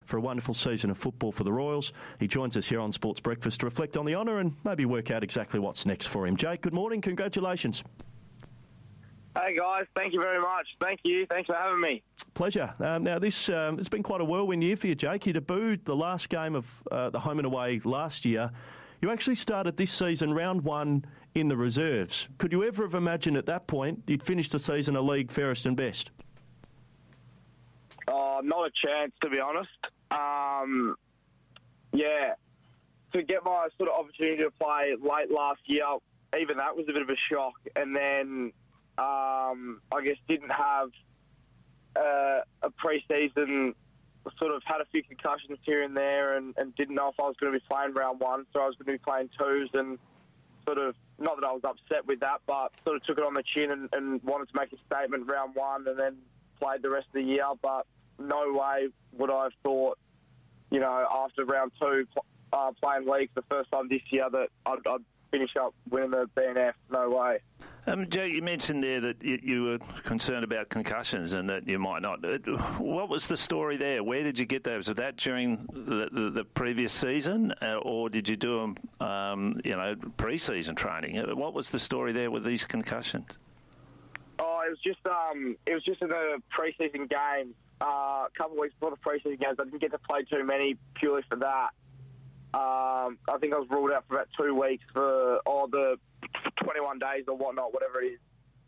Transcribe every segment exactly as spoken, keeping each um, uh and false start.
for a wonderful season of football for the Royals. He joins us here on Sports Breakfast to reflect on the honour and maybe work out exactly what's next for him. Jake, good morning. Congratulations. Hey guys, thank you very much. Thank you. Thanks for having me. Pleasure. Um, now, this um, it's been quite a whirlwind year for you, Jake. You debuted the last game of uh, the home and away last year. You actually started this season round one in the reserves. Could you ever have imagined at that point you'd finish the season a league fairest and best? Uh, not a chance, to be honest. Um, yeah, to get my sort of opportunity to play late last year, even that was a bit of a shock. And then um, I guess didn't have uh, a pre-season, sort of had a few concussions here and there and, and didn't know if I was going to be playing round one, so I was going to be playing twos and sort of, not that I was upset with that, but sort of took it on the chin and, and wanted to make a statement round one and then played the rest of the year. But no way would I have thought, you know, after round two, uh, playing league for the first time this year, that I'd, I'd finish up winning the B N F. No way. Um, Joe, you mentioned there that you, you were concerned about concussions and that you might not. What was the story there? Where did you get those? Was that during the, the, the previous season, uh, or did you do them, um, you know, pre-season training? What was the story there with these concussions? Oh, it was just um, it was just in the pre-season games. Uh, a couple of weeks before the pre-season games, I didn't get to play too many purely for that. Um, I think I was ruled out for about two weeks for all the twenty-one days or whatnot, whatever it is.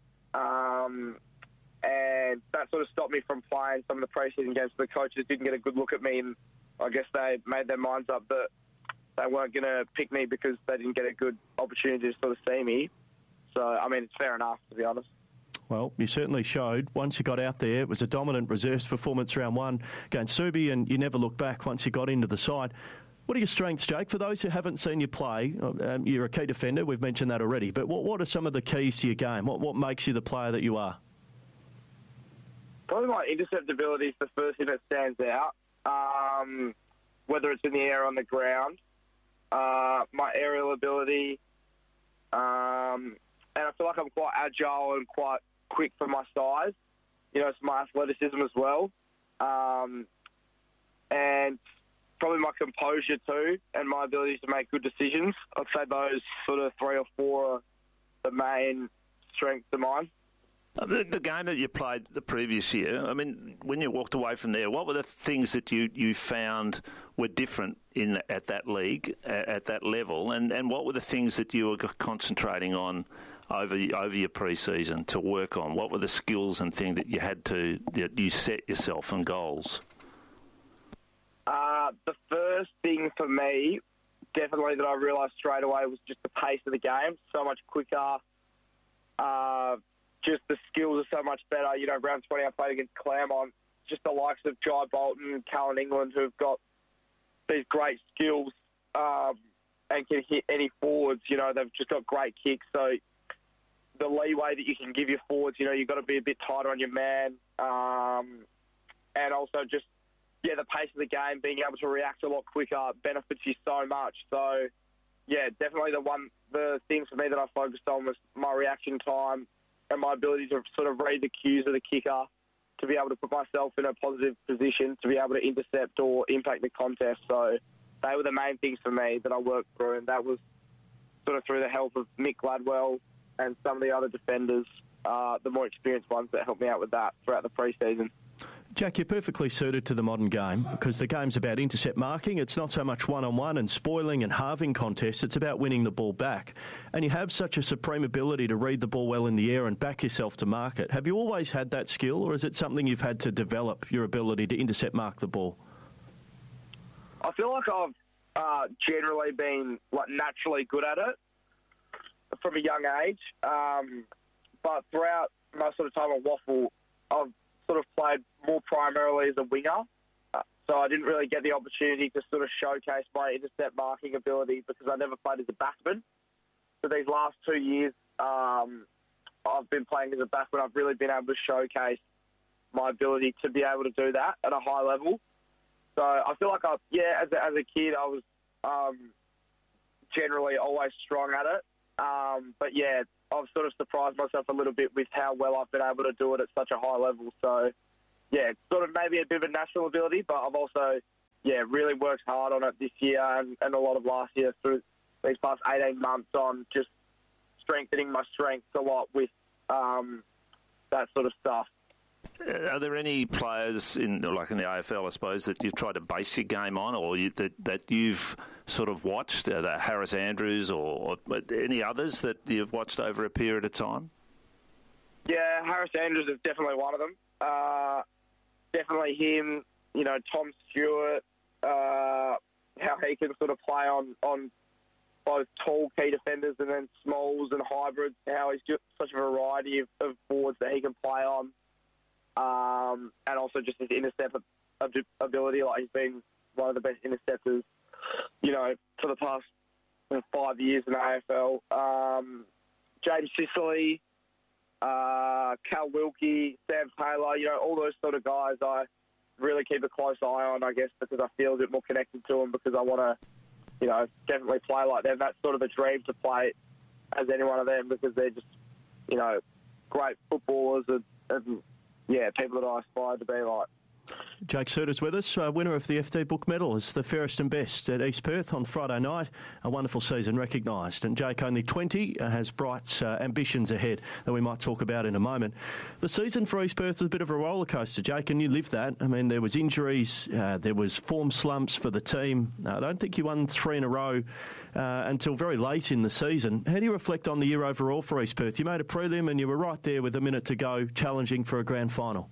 Um, and that sort of stopped me from playing some of the pre-season games. The coaches didn't get a good look at me, and I guess they made their minds up that they weren't going to pick me because they didn't get a good opportunity to sort of see me. So, I mean, it's fair enough, to be honest. Well, you certainly showed. Once you got out there, it was a dominant reserves performance round one against Subi, and you never looked back once you got into the side. What are your strengths, Jake? For those who haven't seen you play, um, you're a key defender. We've mentioned that already. But what, what are some of the keys to your game? What, what makes you the player that you are? Probably my interceptability is the first thing that stands out, um, whether it's in the air or on the ground. Uh, my aerial ability, um, and I feel like I'm quite agile and quite quick for my size. You know, it's my athleticism as well. Um, and probably my composure too, and my ability to make good decisions. I'd say those sort of three or four are the main strengths of mine. The, the game that you played the previous year, I mean, when you walked away from there, what were the things that you, you found were different in at that league, at, at that level, and, and what were the things that you were concentrating on over over your pre-season to work on? What were the skills and things that you had to, that you set yourself and goals? Uh, the first thing for me, definitely that I realised straight away, was just the pace of the game. So much quicker. Uh, just the skills are so much better. You know, round twenty I played against Claremont. Just the likes of Jai Bolton, Callan England, who have got these great skills um, and can hit any forwards. You know, they've just got great kicks. So the leeway that you can give your forwards, you know, you've got to be a bit tighter on your man. Um, and also just, yeah, the pace of the game, being able to react a lot quicker benefits you so much. So, yeah, definitely the one, the things for me that I focused on was my reaction time and my ability to sort of read the cues of the kicker, to be able to put myself in a positive position, to be able to intercept or impact the contest. So they were the main things for me that I worked through, and that was sort of through the help of Mick Gladwell and some of the other defenders, uh, the more experienced ones that helped me out with that throughout the pre-season. Jack, you're perfectly suited to the modern game because the game's about intercept marking. It's not so much one-on-one and spoiling and halving contests. It's about winning the ball back. And you have such a supreme ability to read the ball well in the air and back yourself to mark it. Have you always had that skill, or is it something you've had to develop, your ability to intercept mark the ball? I feel like I've uh, generally been like naturally good at it from a young age. Um, but throughout my sort of time at Waffle, I've sort of played more primarily as a winger. Uh, so I didn't really get the opportunity to sort of showcase my intercept marking ability because I never played as a backman. So these last two years, um, I've been playing as a backman. I've really been able to showcase my ability to be able to do that at a high level. So I feel like, I, yeah, as a, as a kid, I was um, generally always strong at it. Um, but yeah, I've sort of surprised myself a little bit with how well I've been able to do it at such a high level. So, yeah, it's sort of maybe a bit of a natural ability, but I've also yeah, really worked hard on it this year and, and a lot of last year through these past eighteen months on just strengthening my strengths a lot with um, that sort of stuff. Are there any players in, like in the A F L, I suppose, that you've tried to base your game on, or you, that that you've sort of watched, uh, that Harris Andrews, or, or any others that you've watched over a period of time? Yeah, Harris Andrews is definitely one of them. Uh, definitely him. You know, Tom Stewart. Uh, how he can sort of play on on both tall key defenders and then smalls and hybrids. How he's got such a variety of, of boards that he can play on. Um, and also just his intercept ability, like he's been one of the best interceptors, you know, for the past five years in the A F L. Um, James Sicily, uh, Cal Wilkie, Sam Taylor, you know, all those sort of guys I really keep a close eye on, I guess, because I feel a bit more connected to them because I want to, you know, definitely play like them. That's sort of the dream, to play as any one of them, because they're just, you know, great footballers and, and yeah, people that I aspire to be like. Jake Suter's with us, uh, winner of the F D Book Medal as the fairest and best at East Perth on Friday night. A wonderful season recognised. And Jake, only twenty, uh, has bright uh, ambitions ahead that we might talk about in a moment. The season for East Perth was a bit of a roller coaster, Jake, and you lived that. I mean, there was injuries, uh, there was form slumps for the team. Uh, I don't think you won three in a row uh, until very late in the season. How do you reflect on the year overall for East Perth? You made a prelim and you were right there with a minute to go, challenging for a grand final.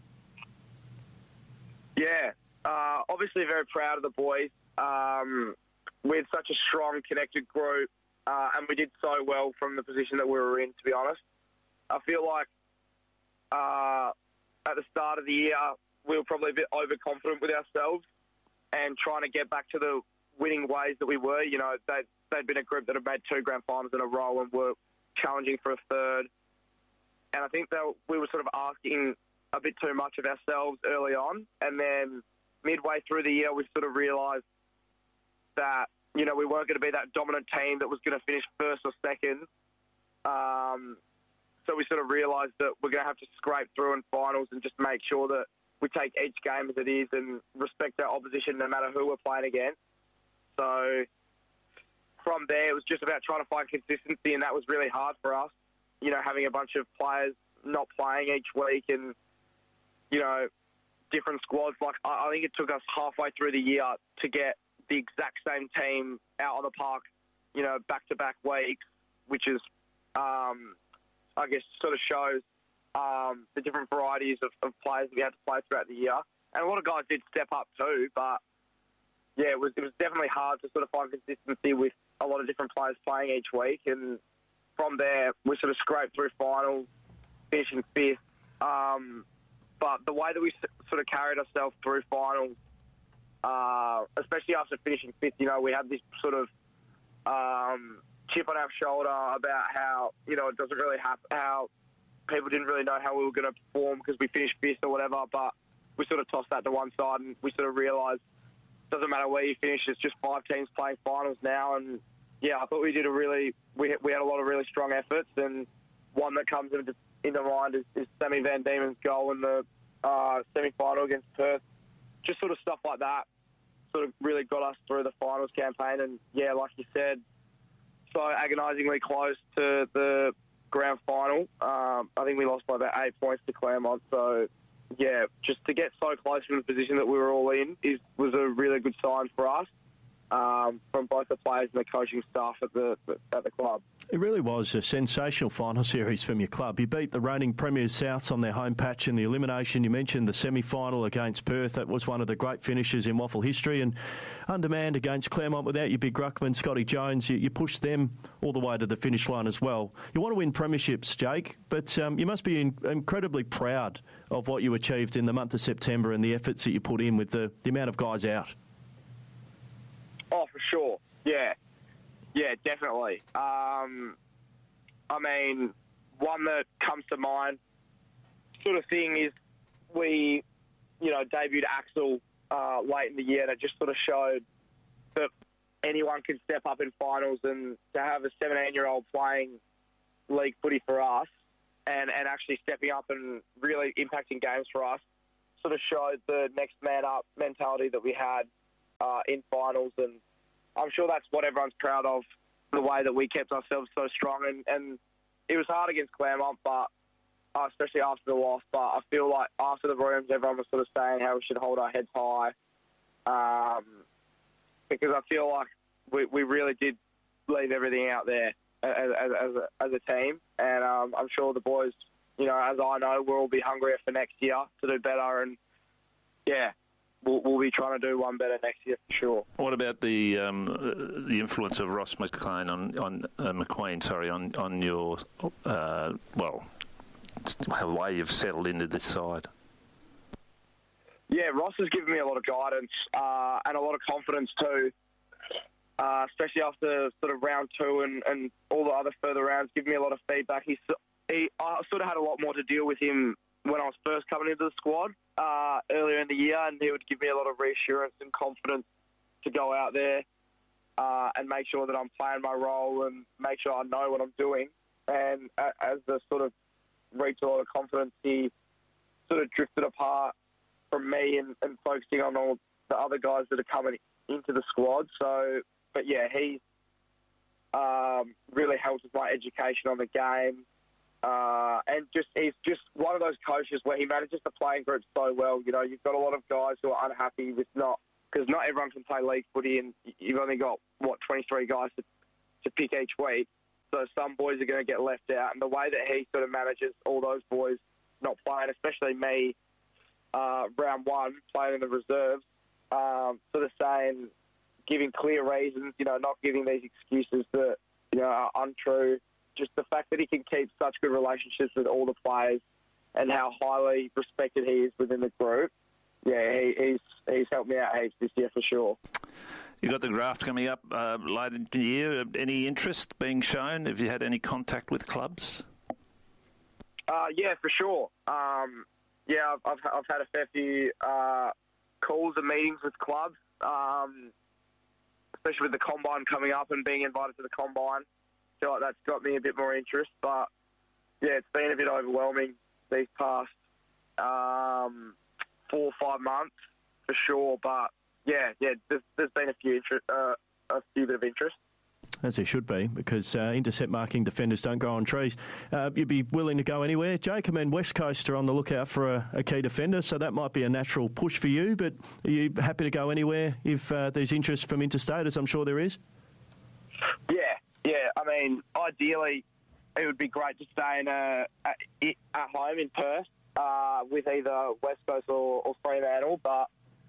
Yeah, uh, obviously very proud of the boys. Um, we had such a strong, connected group, uh, and we did so well from the position that we were in, to be honest. I feel like uh, at the start of the year, we were probably a bit overconfident with ourselves and trying to get back to the winning ways that we were. You know, they'd, they'd been a group that had made two grand finals in a row and were challenging for a third. And I think that we were sort of asking a bit too much of ourselves early on, and then midway through the year we sort of realised that, you know, we weren't going to be that dominant team that was going to finish first or second. Um, so we sort of realised that we're going to have to scrape through in finals and just make sure that we take each game as it is and respect our opposition no matter who we're playing against. So from there it was just about trying to find consistency, and that was really hard for us, you know, having a bunch of players not playing each week and, you know, different squads. Like, I think it took us halfway through the year to get the exact same team out on the park, you know, back-to-back weeks, which is, um, I guess, sort of shows um, the different varieties of, of players we had to play throughout the year. And a lot of guys did step up too, but, yeah, it was, it was definitely hard to sort of find consistency with a lot of different players playing each week. And from there, we sort of scraped through finals, finishing fifth. Um, but the way that we sort of carried ourselves through finals, uh, especially after finishing fifth, you know, we had this sort of um, chip on our shoulder about how, you know, it doesn't really happen, how people didn't really know how we were going to perform because we finished fifth or whatever, but we sort of tossed that to one side and we sort of realised it doesn't matter where you finish, it's just five teams playing finals now. And, yeah, I thought we did a really, we, we had a lot of really strong efforts, and one that comes into into mind is, is Sammy Van Diemen's goal in the uh, semi-final against Perth. Just sort of stuff like that sort of really got us through the finals campaign. And, yeah, like you said, so agonisingly close to the grand final. Um, I think we lost by about eight points to Claremont. So, yeah, just to get so close from the position that we were all in is was a really good sign for us. Um, from both the players and the coaching staff at the at the club. It really was a sensational final series from your club. You beat the reigning premiers Souths on their home patch in the elimination. You mentioned the semi-final against Perth. That was one of the great finishes in waffle history. And undermanned against Claremont without your big ruckman, Scotty Jones, you, you pushed them all the way to the finish line as well. You want to win premierships, Jake, but um, you must be in, incredibly proud of what you achieved in the month of September and the efforts that you put in with the, the amount of guys out. Oh, for sure. Yeah. Yeah, definitely. Um, I mean, one that comes to mind sort of thing is we, you know, debuted Axel uh, late in the year, and it just sort of showed that anyone can step up in finals, and to have a seventeen-year-old playing league footy for us and, and actually stepping up and really impacting games for us sort of showed the next man up mentality that we had. uh, in finals, and I'm sure that's what everyone's proud of, the way that we kept ourselves so strong. And, and it was hard against Claremont, but uh, especially after the loss. But I feel like after the rooms, everyone was sort of saying how we should hold our heads high, um, because I feel like we, we really did leave everything out there as, as, as, a, as a team. And um, I'm sure the boys, you know, as I know, we'll all be hungrier for next year to do better. And, yeah, we'll, we'll be trying to do one better next year for sure. What about the um, the influence of Ross McLean on, on uh, McQueen, sorry, on, on your, uh, well, the way you've settled into this side? Yeah, Ross has given me a lot of guidance uh, and a lot of confidence too, uh, especially after sort of round two and, and all the other further rounds, giving me a lot of feedback. He, he, I sort of had a lot more to deal with him when I was first coming into the squad uh, earlier in the year, and he would give me a lot of reassurance and confidence to go out there uh, and make sure that I'm playing my role and make sure I know what I'm doing. And as the sort of reached a lot of confidence, he sort of drifted apart from me and, and focusing on all the other guys that are coming into the squad. So, but yeah, he's um, really helped with my education on the game. Uh, and just he's just one of those coaches where he manages the playing group so well. You know, you've got a lot of guys who are unhappy with not, because not everyone can play league footy, and you've only got, what, twenty-three guys to, to pick each week. So some boys are going to get left out. And the way that he sort of manages all those boys not playing, especially me, uh, round one, playing in the reserves, um, sort of saying, giving clear reasons, you know, not giving these excuses that, you know, are untrue. Just the fact that he can keep such good relationships with all the players and how highly respected he is within the group. Yeah, he, he's he's helped me out heaps this year for sure. You got the draft coming up uh, later in the year. Any interest being shown? Have you had any contact with clubs? Uh, yeah, for sure. Um, yeah, I've, I've I've had a fair few uh, calls and meetings with clubs, um, especially with the combine coming up and being invited to the combine. I feel like that's got me a bit more interest, but yeah, it's been a bit overwhelming these past um, four or five months for sure. But yeah, yeah, there's, there's been a few inter- uh, a few bit of interest. As there should be, because uh, intercept marking defenders don't grow on trees. Uh, you'd be willing to go anywhere, Jake? I mean, West Coast are on the lookout for a, a key defender, so that might be a natural push for you, but are you happy to go anywhere if uh, there's interest from interstate, as I'm sure there is? Yeah, yeah. I mean, ideally, it would be great to stay in a, a, at home in Perth uh, with either West Coast or, or Fremantle, but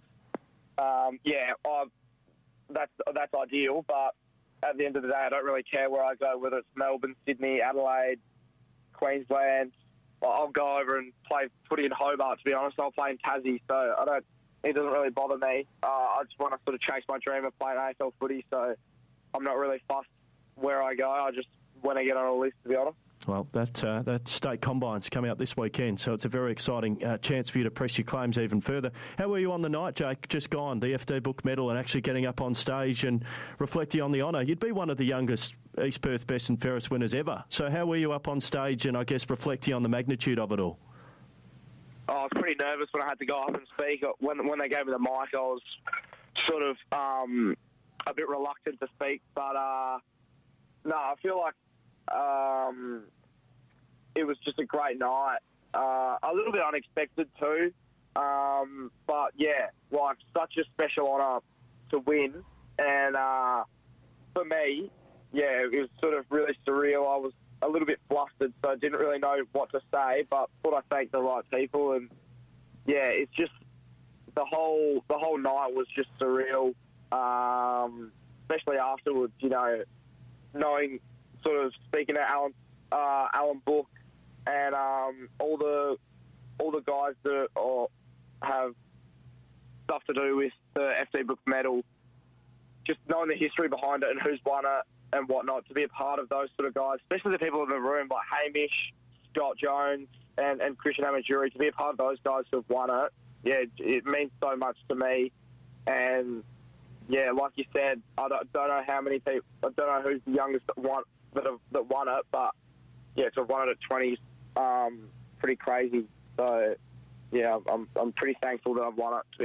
um, yeah, I've, that's that's ideal, but at the end of the day, I don't really care where I go, whether it's Melbourne, Sydney, Adelaide, Queensland. I'll go over and play footy in Hobart, to be honest. I'll play in Tassie, so I don't. It doesn't really bother me. Uh, I just want to sort of chase my dream of playing A F L footy, so I'm not really fussed where I go. I just want to get on a list, to be honest. Well, that uh, that state combine's coming up this weekend, so it's a very exciting uh, chance for you to press your claims even further. How were you on the night, Jake? Just gone, the F D Book medal, and actually getting up on stage and reflecting on the honour. You'd be one of the youngest East Perth Best and Fairest winners ever. So how were you up on stage and, I guess, reflecting on the magnitude of it all? Oh, I was pretty nervous when I had to go up and speak. When when they gave me the mic, I was sort of um, a bit reluctant to speak. But, uh, no, I feel like Um, it was just a great night. Uh, a little bit unexpected too. Um, but yeah, like such a special honour to win. And uh, for me, yeah, it was sort of really surreal. I was a little bit flustered, so I didn't really know what to say, but thought I thanked the right people. And yeah, it's just the whole the whole night was just surreal. Um, especially afterwards, you know, knowing. Sort of speaking to Alan, uh, Alan Book, and um, all the all the guys that are, have stuff to do with the F D Book medal, just knowing the history behind it and who's won it and whatnot, to be a part of those sort of guys, especially the people in the room like Hamish, Scott Jones, and, and Christian Amajuri, to be a part of those guys who have won it, yeah, it, it means so much to me. And yeah, like you said, I don't, don't know how many people, I don't know who's the youngest that won. That, have, that won it, but yeah, to have won it at twenty, um, pretty crazy. So yeah, I'm I'm pretty thankful that I've won it, to be honest.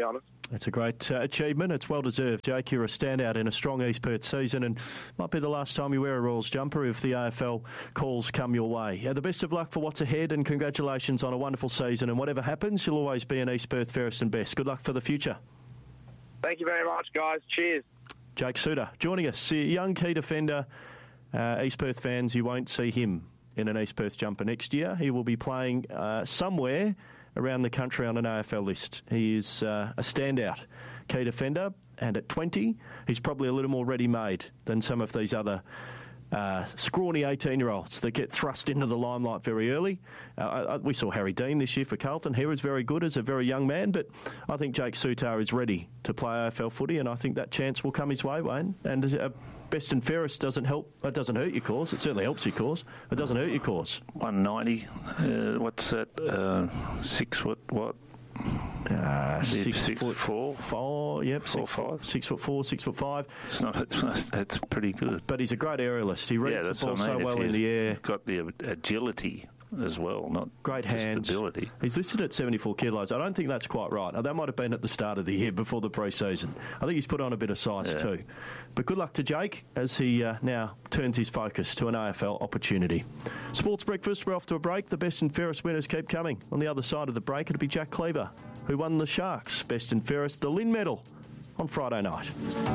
It's a great uh, achievement. It's well deserved, Jake. You're a standout in a strong East Perth season, and might be the last time you wear a Royals jumper if the A F L calls come your way. Uh, the best of luck for what's ahead, and congratulations on a wonderful season. And whatever happens, you'll always be an East Perth fairest and best. Good luck for the future. Thank you very much, guys. Cheers. Jake Suter joining us, a young key defender. Uh, East Perth fans, you won't see him in an East Perth jumper next year. He will be playing uh, somewhere around the country on an A F L list. He is uh, a standout key defender, and at twenty, he's probably a little more ready-made than some of these other uh, scrawny eighteen-year-olds that get thrust into the limelight very early. Uh, we saw Harry Dean this year for Carlton. He was very good as a very young man, but I think Jake Suter is ready to play A F L footy, and I think that chance will come his way, Wayne. And uh, best and fairest doesn't help. It doesn't hurt your cause. It certainly helps your cause. It doesn't hurt your cause. one ninety. Uh, what's that? Uh, six foot what? Uh, six, six foot four, four, yep, four, six, five. six foot four, six foot five. It's not. It's not. That's pretty good. But he's a great aerialist. He reads yeah, the ball I mean. so well if in the air. Got the agility as well, not great just hands. ability. He's listed at seventy-four kilos. I don't think that's quite right. Now, that might have been at the start of the year before the pre-season. I think he's put on a bit of size yeah. too. But good luck to Jake as he uh, now turns his focus to an A F L opportunity. Sports Breakfast, we're off to a break. The best and fairest winners keep coming. On the other side of the break, it'll be Jack Cleaver, who won the Sharks Best and Fairest, the Lynn Medal, on Friday night.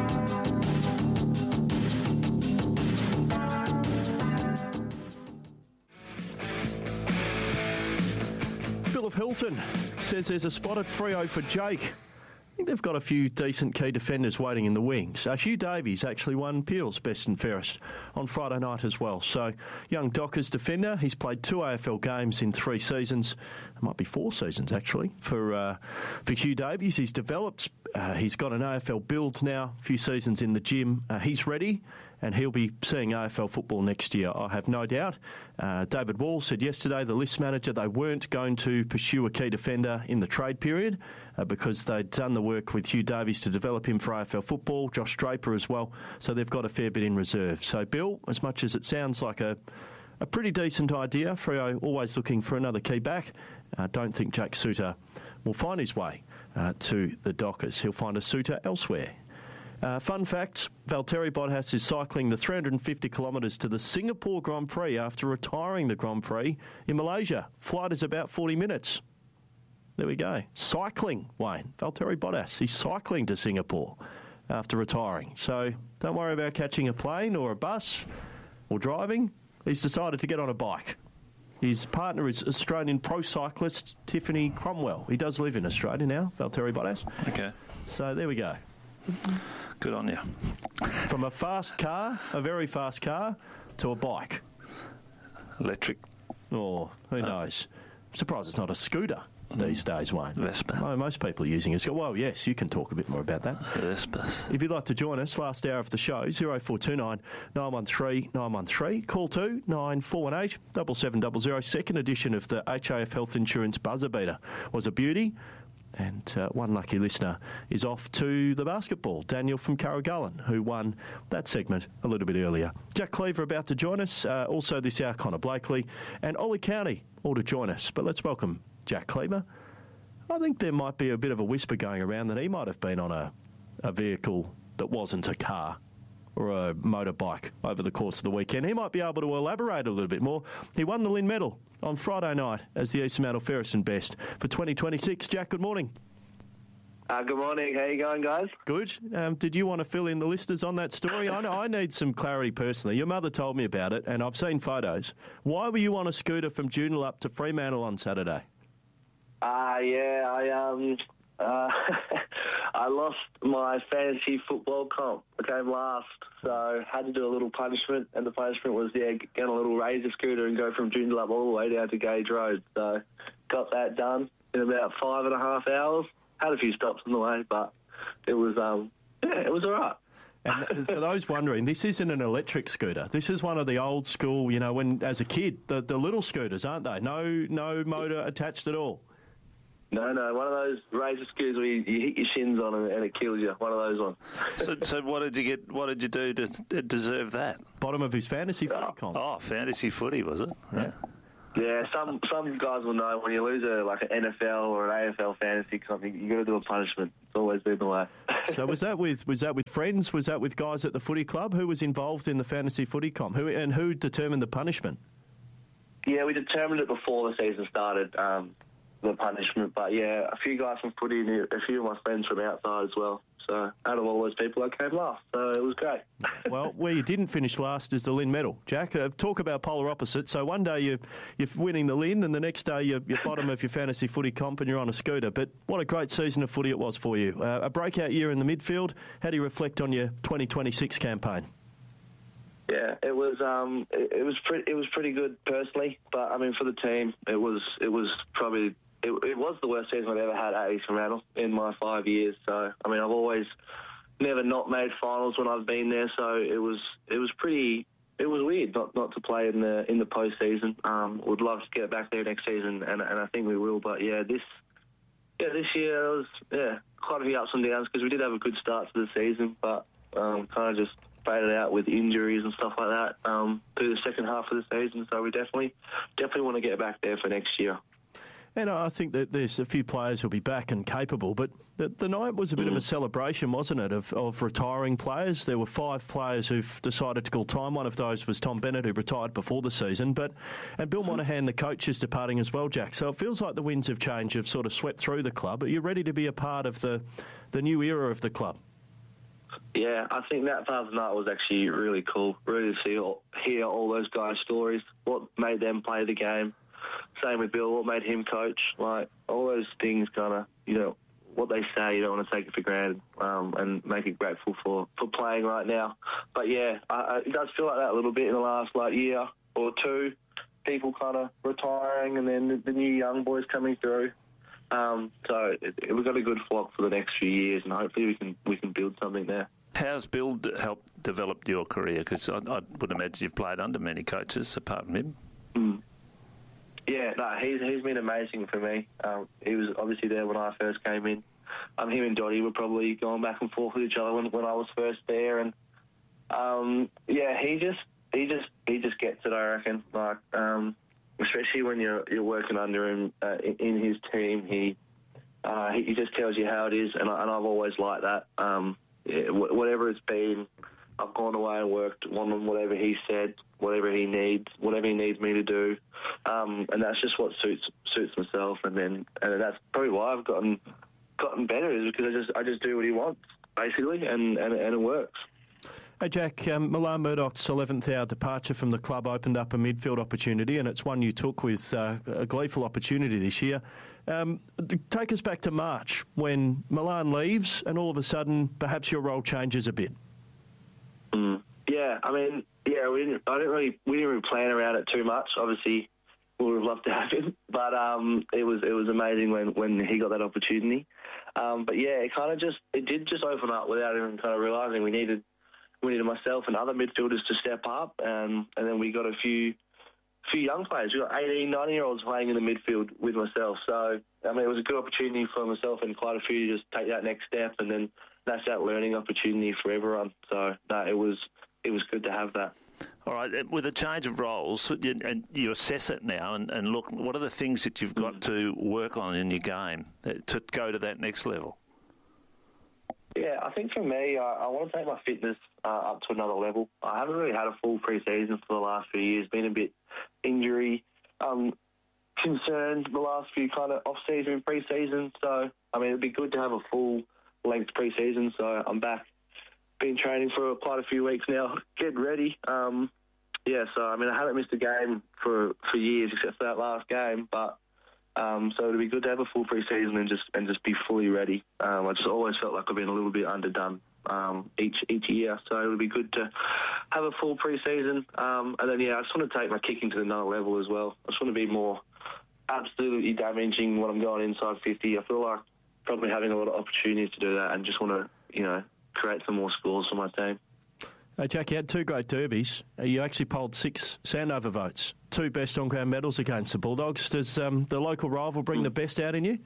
Phil of Hilton says there's a spot at Freo for Jake. I think they've got a few decent key defenders waiting in the wings. Uh, Hugh Davies actually won Peel's Best and Fairest on Friday night as well. So, young Dockers defender. He's played two A F L games in three seasons. It might be four seasons, actually, for uh, for Hugh Davies. He's developed. Uh, he's got an A F L build now, a few seasons in the gym. Uh, he's ready, and he'll be seeing A F L football next year, I have no doubt. Uh, David Wall said yesterday, the list manager, they weren't going to pursue a key defender in the trade period uh, because they'd done the work with Hugh Davies to develop him for A F L football, Josh Draper as well, so they've got a fair bit in reserve. So, Bill, as much as it sounds like a, a pretty decent idea, Freo always looking for another key back, I uh, don't think Jake Suter will find his way uh, to the Dockers. He'll find a suitor elsewhere. Uh, fun fact, Valtteri Bottas is cycling the three hundred fifty kilometres to the Singapore Grand Prix after retiring the Grand Prix in Malaysia. Flight is about forty minutes. There we go. Cycling, Wayne. Valtteri Bottas, he's cycling to Singapore after retiring. So don't worry about catching a plane or a bus or driving. He's decided to get on a bike. His partner is Australian pro cyclist Tiffany Cromwell. He does live in Australia now, Valtteri Bottas. Okay. So there we go. Good on you. From a fast car, a very fast car, to a bike. Electric. Oh, who knows? I'm surprised it's not a scooter these days, Wayne. Vespa. Oh, most people are using it. Well, yes, you can talk a bit more about that. Vespas. If you'd like to join us, last hour of the show, oh four two nine, nine one three, nine one three. Call to nine four one eight, seven seven zero zero. Second edition of the H A F Health Insurance Buzzer Beater was a beauty. And uh, one lucky listener is off to the basketball, Daniel from Carragullen, who won that segment a little bit earlier. Jack Cleaver about to join us. Uh, also this hour, Connor Blakely and Ollie County all to join us. But let's welcome Jack Cleaver. I think there might be a bit of a whisper going around that he might have been on a, a vehicle that wasn't a car or a motorbike over the course of the weekend. He might be able to elaborate a little bit more. He won the Lynn Medal on Friday night as the Eastern Mantle Fairest and Best for twenty twenty-six. Jack, good morning. Uh, good morning. How you going, guys? Good. Um, did you want to fill in the listeners on that story? I know I need some clarity personally. Your mother told me about it, and I've seen photos. Why were you on a scooter from Joondalup to Fremantle on Saturday? Uh, yeah, I um, uh, I lost my fantasy football comp. I came last, so had to do a little punishment, and the punishment was, yeah, get a little razor scooter and go from Joondalup all the way down to Gage Road. So got that done in about five and a half hours. Had a few stops on the way, but it was, um, yeah, it was all right. And for those wondering, this isn't an electric scooter. This is one of the old school, you know, when as a kid, the, the little scooters, aren't they? No, no motor attached at all. No, no, one of those razor scooters where you, you hit your shins on and, and it kills you. One of those ones. So, so what did you get? What did you do to, to deserve that? Bottom of his fantasy footy Oh. comp. Oh, fantasy footy, was it? Yeah. Yeah, some some guys will know when you lose a like an N F L or an A F L fantasy comp, you, you got to do a punishment. It's always been the way. So was that with was that with friends? Was that with guys at the footy club? Who was involved in the fantasy footy comp? Who and who determined the punishment? Yeah, we determined it before the season started, um, the punishment. But yeah, a few guys from footy and a few of my friends from outside as well. So out of all those people, I came last. So it was great. Well, where you didn't finish last is the Lynn Medal. Jack, uh, talk about polar opposites. So one day you, you're winning the Lynn and the next day you're, you're bottom of your fantasy footy comp and you're on a scooter. But what a great season of footy it was for you. Uh, a breakout year in the midfield. How do you reflect on your twenty twenty-six campaign? Yeah, it was um, it, it was pretty it was pretty good personally, but I mean for the team, it was it was probably it, it was the worst season I've ever had at East Fremantle in my five years. So I mean I've always never not made finals when I've been there, so it was it was pretty it was weird not, not to play in the in the postseason. Um, would love to get back there next season, and and I think we will. But yeah, this yeah this year it was yeah quite a few ups and downs because we did have a good start to the season, but um, kind of just faded out with injuries and stuff like that um, through the second half of the season. So we definitely definitely want to get back there for next year. And I think that there's a few players who'll be back and capable, but the, the night was a bit mm. of a celebration, wasn't it, of, of retiring players? There were five players who've decided to call time. One of those was Tom Bennett, who retired before the season. But and Bill Monahan, the coach, is departing as well, Jack. So it feels like the winds of change have sort of swept through the club. Are you ready to be a part of the, the new era of the club? Yeah, I think that part of the night was actually really cool. Really to see all, hear all those guys' stories, what made them play the game. Same with Bill, what made him coach. Like, all those things kind of, you know, what they say, you don't want to take it for granted um, and make it grateful for, for playing right now. But, yeah, I, I, it does feel like that a little bit in the last, like, year or two. People kind of retiring and then the, the new young boys coming through. Um, so it, it, we've got a good flock for the next few years, and hopefully we can we can build something there. How's Bill d- helped develop your career? Because I, I would imagine you've played under many coaches apart from him. Mm. Yeah, no, he's he's been amazing for me. Um, he was obviously there when I first came in. Um, him and Dottie were probably going back and forth with each other when, when I was first there, and um, yeah, he just he just he just gets it. I reckon, like um, especially when you're you're working under him uh, in, in his team, he, uh, he he just tells you how it is, and, I, and I've always liked that. Um, yeah, wh- whatever it's been, I've gone away and worked on whatever he said, whatever he needs, whatever he needs me to do, um, and that's just what suits suits myself. And then, and that's probably why I've gotten gotten better, is because I just I just do what he wants basically, and, and, and it works. Hey Jack, um, Milan Murdoch's eleventh hour departure from the club opened up a midfield opportunity, and it's one you took with uh, a gleeful opportunity this year. Um, take us back to March when Milan leaves, and all of a sudden, perhaps your role changes a bit. Mm. Yeah, I mean, yeah, we didn't. I didn't really. We didn't really plan around it too much. Obviously, we would have loved to have him, but um, it was it was amazing when, when he got that opportunity. Um, but yeah, it kind of just it did just open up without even kind of realising we needed. We needed myself and other midfielders to step up, and, and then we got a few few young players. We got eighteen, nineteen-year-olds playing in the midfield with myself. So, I mean, it was a good opportunity for myself and quite a few to just take that next step, and then that's that learning opportunity for everyone. So, no, it was it was good to have that. All right, with a change of roles, and you assess it now and, and look, what are the things that you've got to work on in your game to go to that next level? Yeah, I think for me, I, I want to take my fitness uh, up to another level. I haven't really had a full pre-season for the last few years, been a bit injury um, concerned the last few kind of off-season pre-season. So, I mean, it'd be good to have a full-length pre-season. So I'm back, been training for quite a few weeks now, getting ready. Um, yeah, so, I mean, I haven't missed a game for, for years except for that last game, but Um, so it'd be good to have a full pre-season and just and just be fully ready. Um, I just always felt like I've been a little bit underdone um, each each year, so it would be good to have a full pre-season. Um, and then yeah, I just want to take my kicking to another level as well. I just want to be more absolutely damaging when I'm going inside fifty. I feel like probably having a lot of opportunities to do that, and just want to you know create some more scores for my team. Hey, Jack, you had two great derbies. You actually polled six Sandover votes. Two best on-ground medals against the Bulldogs. Does um, the local rival bring the best out in you?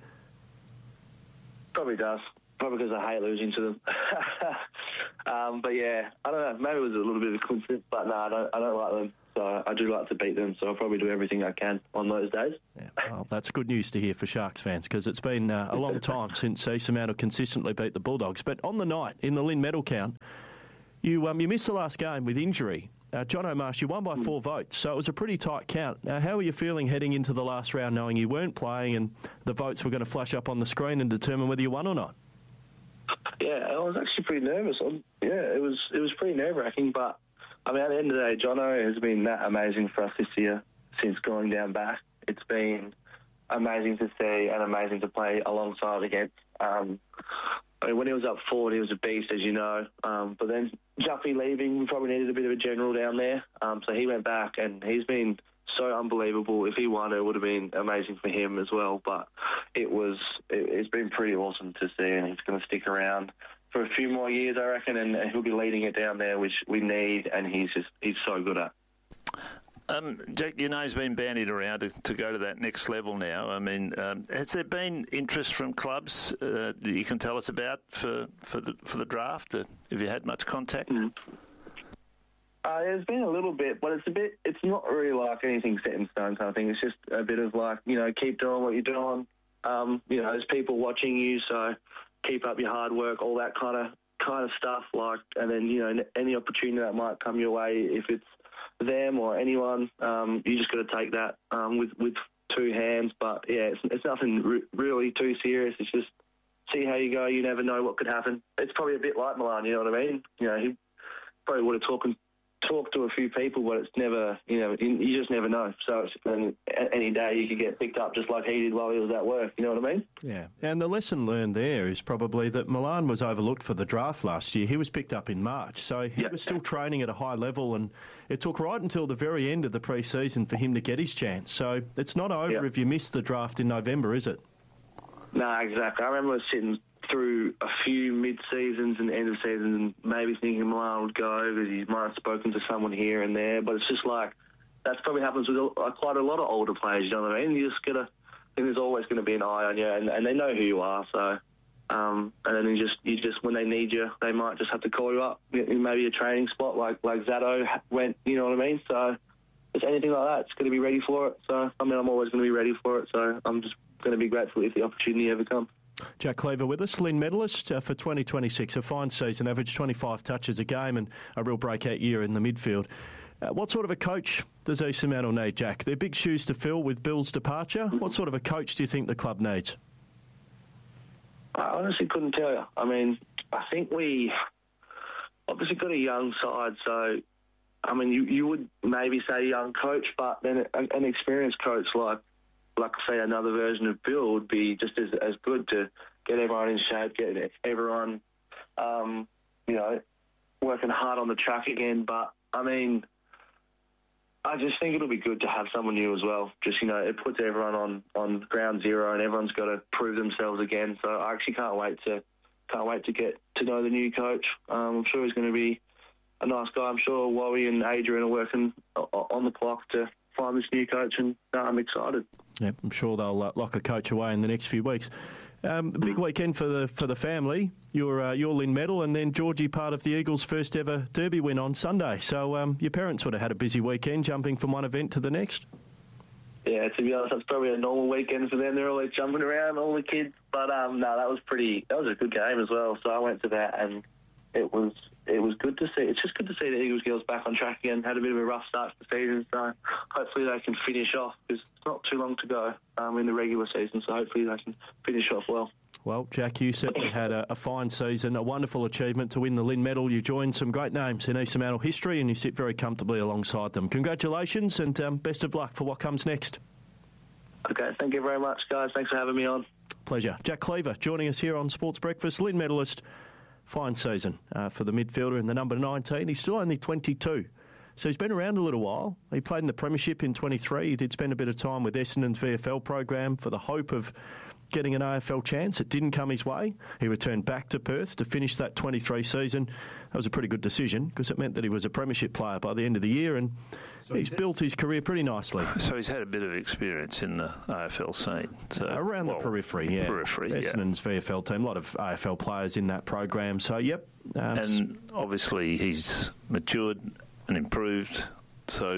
Probably does. Probably because I hate losing to them. um, but yeah, I don't know. Maybe it was a little bit of a coincidence, but no, I don't. I don't like them. So I do like to beat them, so I'll probably do everything I can on those days. Yeah, well, that's good news to hear for Sharks fans, because it's been uh, a long time since East Fremantle consistently beat the Bulldogs. But on the night, in the Lynn Medal count, you um, you missed the last game with injury. Uh, John O'Marsh, you won by four votes, so it was a pretty tight count. Uh, how are you feeling heading into the last round, knowing you weren't playing and the votes were going to flash up on the screen and determine whether you won or not? Yeah, I was actually pretty nervous. Yeah, it was it was pretty nerve-wracking, but I mean, at the end of the day, Jono has been that amazing for us this year since going down back. It's been amazing to see and amazing to play alongside against. Um, I mean, when he was up forward, he was a beast, as you know. Um, but then Juffy leaving, we probably needed a bit of a general down there. Um, so he went back, and he's been so unbelievable. If he won, it would have been amazing for him as well. But it was, it, it's been pretty awesome to see, and he's going to stick around for a few more years, I reckon, and he'll be leading it down there, which we need, and he's just he's so good at. Um, Jack, you know, he's been bandied around to, to go to that next level now. I mean, um, has there been interest from clubs uh, that you can tell us about for, for the for the draft? Uh, have you had much contact? Mm. Uh, there's been a little bit, but it's a bit. It's not really like anything set in stone kind of thing. It's just a bit of like, you know, keep doing what you're doing. Um, you know, there's people watching you, so keep up your hard work, all that kind of kind of stuff. Like, and then, you know, any opportunity that might come your way, if it's them or anyone, um, you just got to take that um, with with two hands. But yeah, it's, it's nothing re- really too serious. It's just see how you go. You never know what could happen. It's probably a bit like Milan. You know what I mean? You know, he probably would have talked talked to a few people, but it's never, you know, you just never know. So it's, and any day you could get picked up just like he did while he was at work. You know what I mean? Yeah, and the lesson learned there is probably that Milan was overlooked for the draft last year. He was picked up in March, so he yep. was still training at a high level, and it took right until the very end of the pre-season for him to get his chance. So it's not over yep. if you miss the draft in November, is it? No, exactly. I remember sitting through a few mid-seasons and end of seasons and maybe thinking Milan would go because he might have spoken to someone here and there, but it's just like that's probably happens with quite a lot of older players, you know what I mean? You just gotta, I think there's always going to be an eye on you, and, and they know who you are, so um, and then you just, you just when they need you, they might just have to call you up in maybe a training spot like, like Zato went, you know what I mean? So if anything like that, it's going to be ready for it. So, I mean, I'm always going to be ready for it, so I'm just going to be grateful if the opportunity ever comes. Jack Cleaver with us, Lynn medalist uh, for twenty twenty-six, a fine season, averaged twenty-five touches a game and a real breakout year in the midfield. Uh, what sort of a coach does East Fremantle need, Jack? They're big shoes to fill with Bill's departure. What sort of a coach do you think the club needs? I honestly couldn't tell you. I mean, I think we obviously got a young side, so, I mean, you, you would maybe say young coach, but then an, an experienced coach like like I say, another version of Bill would be just as as good to get everyone in shape, get everyone, um, you know, working hard on the track again. But, I mean, I just think it'll be good to have someone new as well. Just, you know, it puts everyone on, on ground zero and everyone's got to prove themselves again. So I actually can't wait to can't wait to get to know the new coach. Um, I'm sure he's going to be a nice guy. I'm sure Wowie and Adrian are working on the clock to find this new coach, and uh, I'm excited. Yeah, I'm sure they'll uh, lock a coach away in the next few weeks. Um, big weekend for the for the family. Your uh, your Lynn medal, and then Georgie part of the Eagles' first ever Derby win on Sunday. So um, your parents would have had a busy weekend, jumping from one event to the next. Yeah, to be honest, that's probably a normal weekend for them. They're always jumping around, all the kids. But um, no, that was pretty. That was a good game as well. So I went to that, and it was it was good to see. It's just good to see the Eagles girls back on track again. Had a bit of a rough start to the season, so hopefully they can finish off, because it's not too long to go um, in the regular season. So hopefully they can finish off well. Well, Jack, you certainly had a, a fine season, a wonderful achievement to win the Lynn medal. You joined some great names in East Fremantle history, and you sit very comfortably alongside them. Congratulations, and um, best of luck for what comes next. Okay, thank you very much, guys. Thanks for having me on. Pleasure. Jack Cleaver joining us here on Sports Breakfast, Lynn medalist. Fine season uh, for the midfielder in the number nineteen. He's still only twenty-two. So he's been around a little while. He played in the Premiership in twenty-three. He did spend a bit of time with Essendon's V F L program for the hope of getting an A F L chance. It didn't come his way. He returned back to Perth to finish that twenty-three season. That was a pretty good decision, because it meant that he was a Premiership player by the end of the year, and so he's built his career pretty nicely. So he's had a bit of experience in the A F L scene. So, uh, around well, the periphery, yeah. Periphery, Essendon's yeah. V F L team, a lot of A F L players in that program. So, yep. Um, and obviously he's matured and improved. So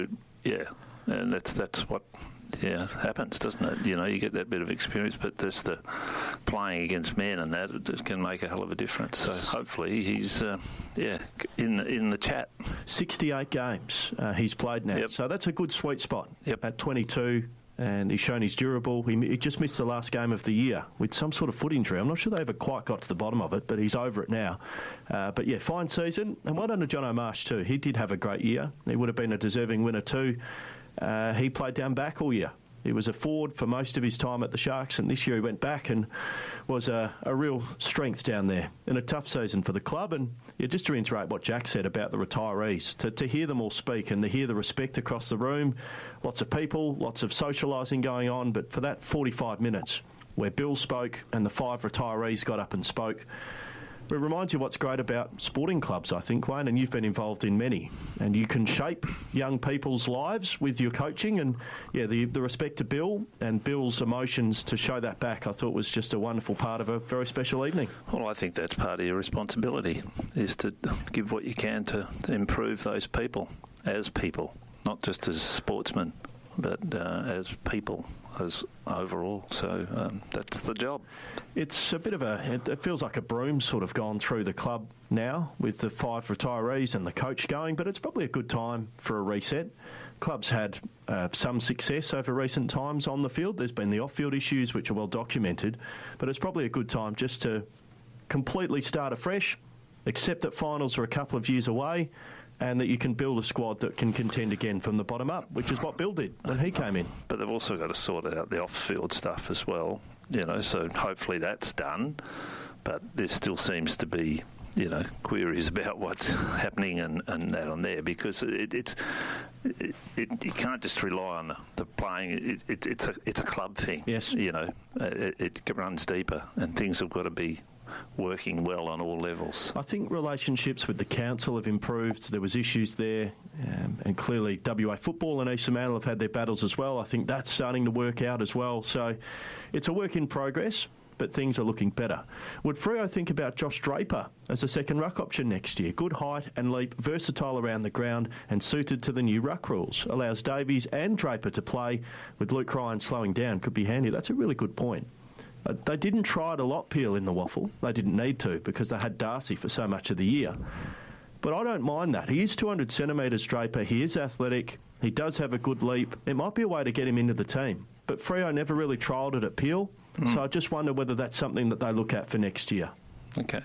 Yeah, and that's that's what yeah happens, doesn't it? You know, you get that bit of experience, but there's the playing against men and that it can make a hell of a difference. So hopefully he's uh, yeah in the, in the chat. sixty-eight games uh, he's played now, yep. so that's a good sweet spot. Yep. At twenty-two. And he's shown he's durable. He, he just missed the last game of the year with some sort of foot injury. I'm not sure they ever quite got to the bottom of it, but he's over it now. Uh, but yeah, fine season. And well done to John O'Marsh too. He did have a great year. He would have been a deserving winner too. Uh, he played down back all year. He was a forward for most of his time at the Sharks, and this year he went back and was a, a real strength down there in a tough season for the club. And yeah, just to reiterate what Jack said about the retirees, to, to hear them all speak and to hear the respect across the room, lots of people, lots of socialising going on, but for that forty-five minutes where Bill spoke and the five retirees got up and spoke, it reminds you what's great about sporting clubs, I think, Wayne, and you've been involved in many. And you can shape young people's lives with your coaching. And, yeah, the, the respect to Bill and Bill's emotions to show that back, I thought was just a wonderful part of a very special evening. Well, I think that's part of your responsibility, is to give what you can to, to improve those people as people, not just as sportsmen, but uh, as people. As overall, so um, that's the job. It's a bit of a, it, it feels like a broom sort of gone through the club now with the five retirees and the coach going, but it's probably a good time for a reset. Club's had uh, some success over recent times on the field. There's been the off-field issues which are well documented, but it's probably a good time just to completely start afresh, accept that finals are a couple of years away, and that you can build a squad that can contend again from the bottom up, which is what Bill did when he came in. But they've also got to sort out the off-field stuff as well, you know, so hopefully that's done. But there still seems to be, you know, queries about what's happening and, and that on there, because it, it's it, it, you can't just rely on the, the playing. It, it, it's a it's a club thing. Yes, you know, it, it runs deeper, and things have got to be working well on all levels. I think relationships with the council have improved. There was issues there, um, and clearly W A Football and East Fremantle have had their battles as well. I think that's starting to work out as well. So it's a work in progress, but things are looking better. Would Freo think about Josh Draper as a second ruck option next year? Good height and leap, versatile around the ground and suited to the new ruck rules. Allows Davies and Draper to play with Luke Ryan slowing down. Could be handy. That's a really good point. Uh, they didn't try it a lot, Peel, in the waffle. They didn't need to because they had Darcy for so much of the year. But I don't mind that. He is two hundred centimetres, Draper. He is athletic. He does have a good leap. It might be a way to get him into the team. But Freo never really trialled it at Peel. Mm. So I just wonder whether that's something that they look at for next year. Okay.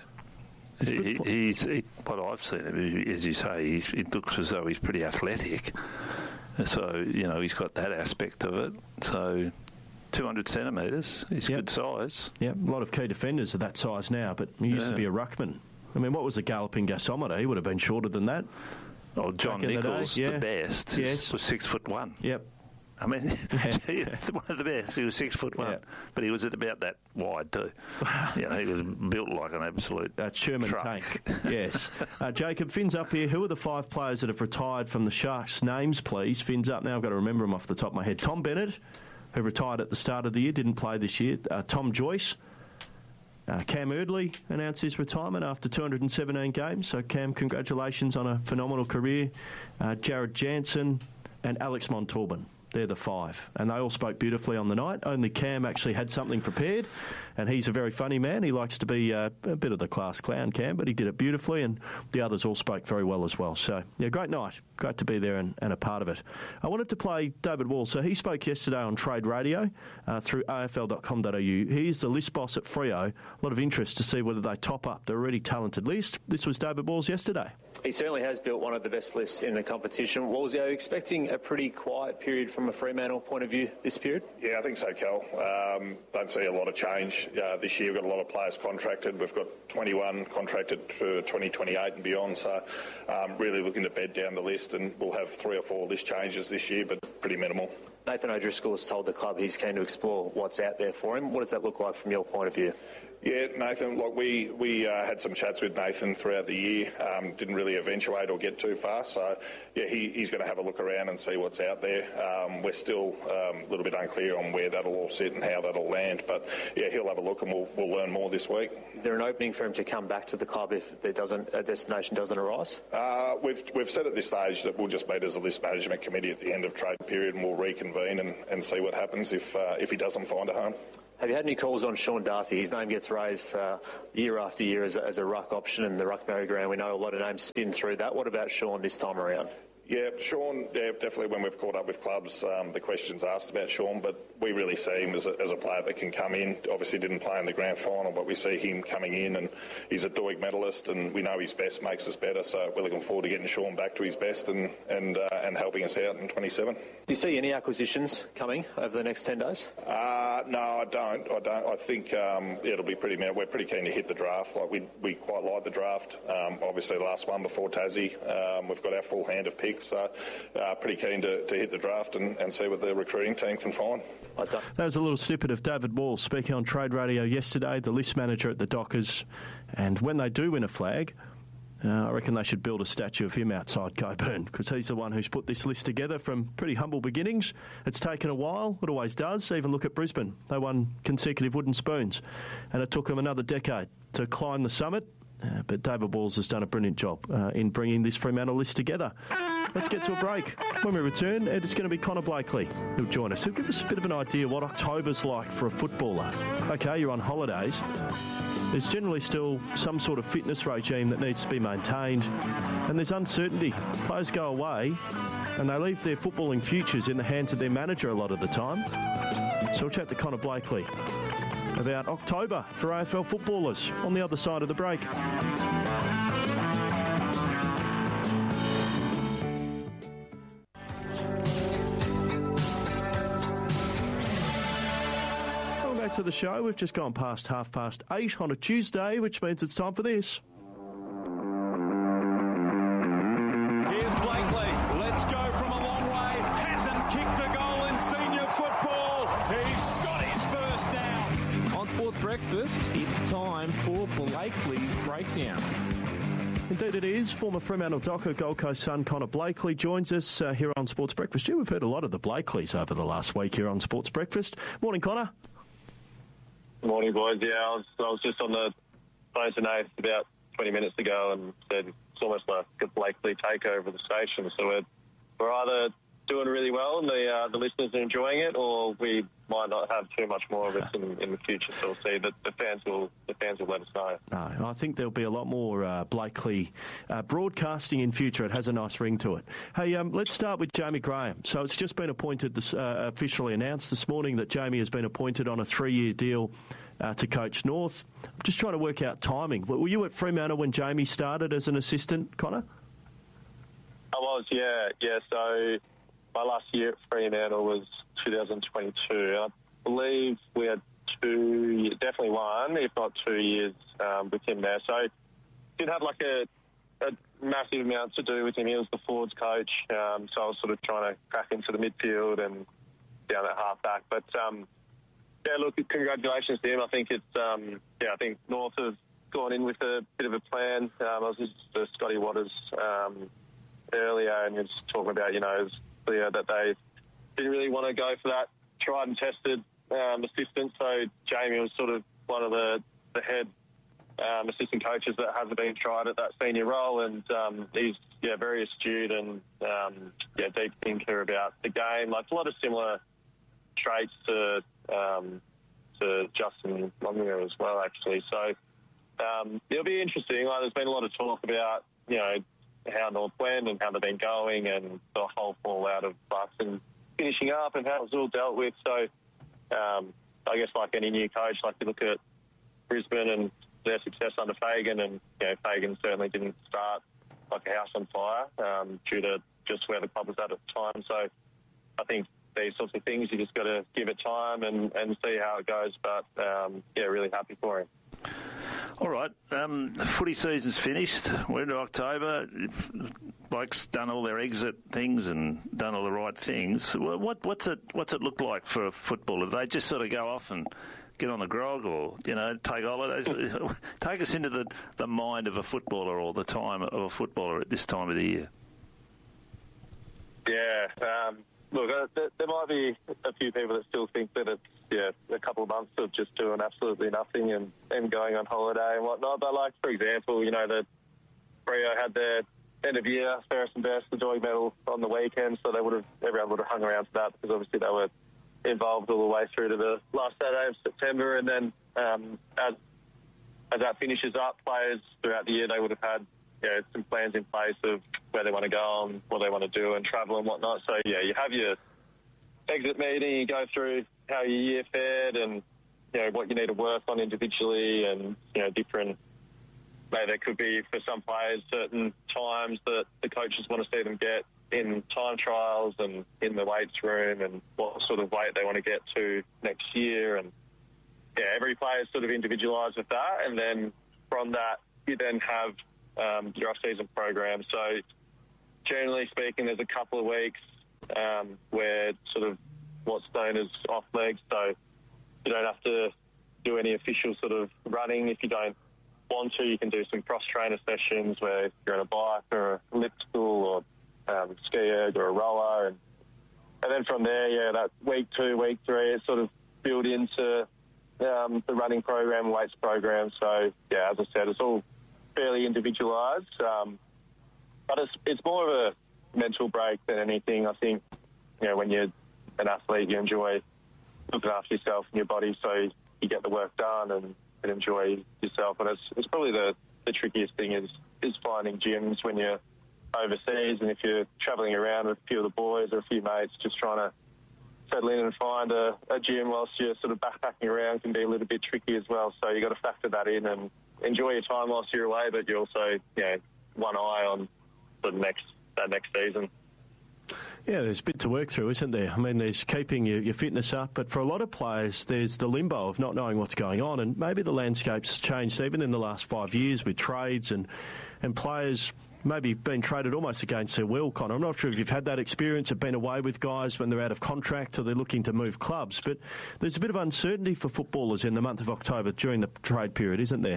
He, he's, he, what I've seen, as you say, he's, it looks as though he's pretty athletic. So, you know, he's got that aspect of it. So two hundred centimetres, he's yep. good size. Yeah, a lot of key defenders are that size now, but he used yeah. to be a ruckman. I mean, what was the galloping gasometer? He would have been shorter than that. Oh, John Nichols, the, yeah. the best, yes. was six foot one. Yep. I mean, yeah. one of the best. He was six foot one, yeah. but he was at about that wide too. You know, he was built like an absolute That's Sherman truck. tank. Yes. Uh, Jacob, Finn's up here. Who are the five players that have retired from the Sharks? Names, please. Finn's up now. I've got to remember them off the top of my head. Tom Bennett, who retired at the start of the year, didn't play this year. Uh, Tom Joyce. Uh, Cam Erdley announced his retirement after two hundred seventeen games. So, Cam, congratulations on a phenomenal career. Uh, Jared Jansen and Alex Montalban. They're the five. And they all spoke beautifully on the night. Only Cam actually had something prepared. And he's a very funny man. He likes to be uh, a bit of the class clown, Cam, but he did it beautifully. And the others all spoke very well as well. So, yeah, great night. Great to be there and, and a part of it. I wanted to play David Wall. So he spoke yesterday on Trade Radio uh, through A F L dot com dot A U. He's the list boss at Freo. A lot of interest to see whether they top up the already talented list. This was David Walls yesterday. He certainly has built one of the best lists in the competition. Walls, are you expecting a pretty quiet period from a Fremantle point of view this period? Yeah, I think so, Cal. Um, don't see a lot of change uh, this year. We've got a lot of players contracted. We've got twenty-one contracted for twenty twenty-eight and beyond. So um, really looking to bed down the list, and we'll have three or four list changes this year, but pretty minimal. Nathan O'Driscoll has told the club he's keen to explore what's out there for him. What does that look like from your point of view? Yeah, Nathan, look, we, we uh, had some chats with Nathan throughout the year, um, didn't really eventuate or get too far, so yeah, he, he's going to have a look around and see what's out there. Um, we're still um, a little bit unclear on where that'll all sit and how that'll land, but yeah, he'll have a look and we'll, we'll learn more this week. Is there an opening for him to come back to the club if there doesn't a destination doesn't arise? Uh, we've we've said at this stage that we'll just meet as a list management committee at the end of trade period and we'll reconvene and, and see what happens if uh, if he doesn't find a home. Have you had any calls on Sean Darcy? His name gets raised uh, year after year as a, as a ruck option in the ruck merry-go-round. We know a lot of names spin through that. What about Sean this time around? Yeah, Sean, yeah, definitely when we've caught up with clubs, um, the question's asked about Sean, but we really see him as a, as a player that can come in. Obviously didn't play in the grand final, but we see him coming in and he's a Doig medalist and we know his best makes us better, so we're looking forward to getting Sean back to his best and and, uh, and helping us out in twenty-seven. Do you see any acquisitions coming over the next ten days? Uh, no, I don't. I don't. I think um, it'll be pretty. We're pretty keen to hit the draft. Like we, we quite like the draft. Um, obviously, the last one before Tassie, um, we've got our full hand of picks. So, uh, pretty keen to, to hit the draft and, and see what the recruiting team can find. That was a little snippet of David Wall speaking on Trade Radio yesterday, the list manager at the Dockers. And when they do win a flag, Uh, I reckon they should build a statue of him outside Coburn because he's the one who's put this list together from pretty humble beginnings. It's taken a while. It always does. Even look at Brisbane. They won consecutive wooden spoons and it took them another decade to climb the summit. Uh, but David Walls has done a brilliant job uh, in bringing this Fremantle list together. Let's get to a break. When we return, it's going to be Connor Blakely who'll join us. He'll give us a bit of an idea what October's like for a footballer. OK, you're on holidays. There's generally still some sort of fitness regime that needs to be maintained, and there's uncertainty. Players go away, and they leave their footballing futures in the hands of their manager a lot of the time. So we'll chat to Connor Blakely about October for A F L footballers on the other side of the break. To the show. We've just gone past half past eight on a Tuesday, which means it's time for this. Here's Blakely. Let's go from a long way. Hasn't kicked a goal in senior football. He's got his first now. On Sports Breakfast, it's time for Blakely's Breakdown. Indeed it is. Former Fremantle Docker, Gold Coast Sun Connor Blakely joins us uh, here on Sports Breakfast. Gee, we've heard a lot of the Blakeleys over the last week here on Sports Breakfast. Morning, Connor. Morning, boys. Yeah, I was, I was just on the phone to Nate about twenty minutes ago and said it's almost like a Blakely takeover of the station. So we're, we're either doing really well and the uh, the listeners are enjoying it, or we might not have too much more of it in, in the future. So we'll see. The, the fans will the fans will let us know. No, I think there'll be a lot more uh, Blakely uh, broadcasting in future. It has a nice ring to it. Hey, um, let's start with Jamie Graham. So it's just been appointed, this, uh, officially announced this morning that Jamie has been appointed on a three-year deal uh, to coach North. I'm just trying to work out timing. Were you at Fremantle when Jamie started as an assistant, Connor? I was, yeah, yeah. So my last year at Fremantle was two thousand twenty-two. I believe we had two, definitely one, if not two years um, with him there. So didn't have like a, a massive amount to do with him. He was the forwards coach, um, so I was sort of trying to crack into the midfield and down at half back. But um, yeah, look, congratulations to him. I think it's um, yeah, I think North have gone in with a bit of a plan. Um, I was just to Scotty Waters um, earlier, and he was talking about, you know, it was clear that they didn't really want to go for that tried and tested um, assistant. So Jamie was sort of one of the, the head um, assistant coaches that hasn't been tried at that senior role, and um, he's yeah very astute and um, yeah deep thinker about the game. Like a lot of similar traits to um, to Justin Lominger as well, actually. So um, it'll be interesting. Like, there's been a lot of talk about, you know, how North went and how they've been going and the whole fallout of Bucks and finishing up and how it was all dealt with. So um, I guess like any new coach, like you look at Brisbane and their success under Fagan, and you know, Fagan certainly didn't start like a house on fire um, due to just where the club was at at the time. So I think these sorts of things, you just got to give it time and, and see how it goes. But um, yeah, really happy for him. All right, um, the footy season's finished. We're into October. Blokes done all their exit things and done all the right things. What, what's it What's it look like for a footballer? Do they just sort of go off and get on the grog, or you know, take holidays? Take us into the, the mind of a footballer, or the time of a footballer at this time of the year. Yeah, um, look, uh, there, there might be a few people that still think that it's yeah a couple of months of just doing absolutely nothing and, and going on holiday and whatnot. But like, for example, you know, the Freo had their end of year fairest and best, the Doig medal on the weekend, so they would have everyone would have hung around for that, because obviously they were involved all the way through to the last Saturday of September. And then um, as as that finishes up, players throughout the year, they would have had you know, some plans in place of where they want to go and what they want to do and travel and whatnot. So, yeah, you have your exit meeting, you go through how your year fared and, you know, what you need to work on individually and, you know, different, maybe there could be for some players certain times that the coaches want to see them get in time trials and in the weights room and what sort of weight they want to get to next year. And, yeah, every player is sort of individualised with that. And then from that, you then have um, your off-season program. So generally speaking, there's a couple of weeks um, where sort of what's known as off legs. So you don't have to do any official sort of running. If you don't want to, you can do some cross-trainer sessions where you're on a bike or a elliptical or um, ski erg or a rower. And, and then from there, yeah, that week two, week three, it's sort of built into um, the running program, weights program. So, yeah, as I said, it's all fairly individualised. Um, but it's, it's more of a mental break than anything. I think, you know, when you're an athlete, you enjoy looking after yourself and your body, so you get the work done and, and enjoy yourself. And it's, it's probably the, the trickiest thing is, is finding gyms when you're overseas, and if you're travelling around with a few of the boys or a few mates, just trying to settle in and find a, a gym whilst you're sort of backpacking around can be a little bit tricky as well. So you've got to factor that in and enjoy your time whilst you're away, but you're also, you know, one eye on the next that next season. Yeah, there's a bit to work through, isn't there? I mean, there's keeping your, your fitness up, but for a lot of players, there's the limbo of not knowing what's going on, and maybe the landscape's changed even in the last five years with trades and, and players maybe being traded almost against their will, Connor. I'm not sure if you've had that experience of being away with guys when they're out of contract or they're looking to move clubs, but there's a bit of uncertainty for footballers in the month of October during the trade period, isn't there?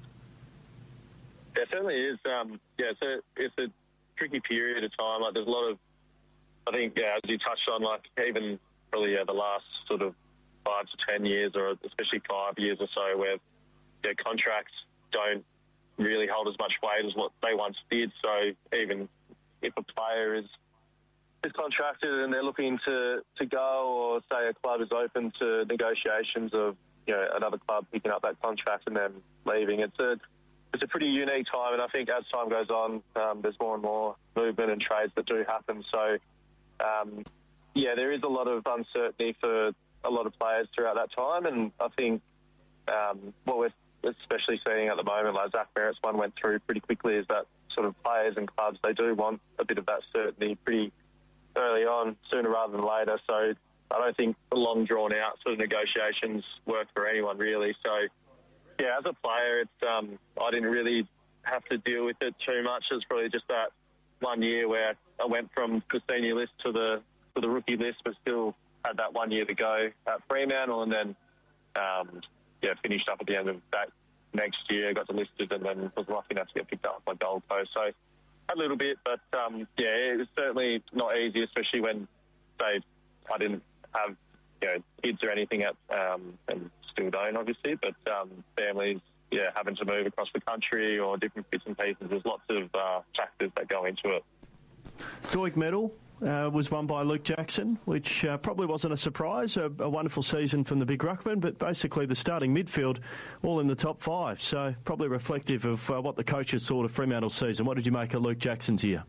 There certainly is. Um, yeah, it's a, it's a tricky period of time. Like, there's a lot of, I think, yeah, as you touched on, like even probably yeah, the last sort of five to ten years, or especially five years or so, where their contracts don't really hold as much weight as what they once did. So even if a player is is contracted and they're looking to, to go, or say a club is open to negotiations of you know another club picking up that contract and then leaving, it's a it's a pretty unique time. And I think as time goes on, um, there's more and more movement and trades that do happen. So um, yeah, there is a lot of uncertainty for a lot of players throughout that time. And I think um, what we're especially seeing at the moment, like Zach Merrett's one went through pretty quickly, is that sort of players and clubs, they do want a bit of that certainty pretty early on, sooner rather than later. So I don't think the long drawn out sort of negotiations work for anyone really. So yeah, as a player, it's um, I didn't really have to deal with it too much. It was probably just that one year where I went from the senior list to the to the rookie list, but still had that one year to go at Fremantle, and then um, yeah, finished up at the end of that next year, got delisted, and then was lucky enough to get picked up by Gold Coast. So a little bit, but um, yeah, it was certainly not easy, especially when, say, I didn't have you know kids or anything at, um, and still don't, obviously, but um, families, yeah, having to move across the country or different bits and pieces. There's lots of uh, factors that go into it. Doig medal uh, was won by Luke Jackson, which uh, probably wasn't a surprise. A, a wonderful season from the Big Ruckman, but basically the starting midfield all in the top five. So probably reflective of uh, what the coaches thought of Fremantle's season. What did you make of Luke Jackson's year?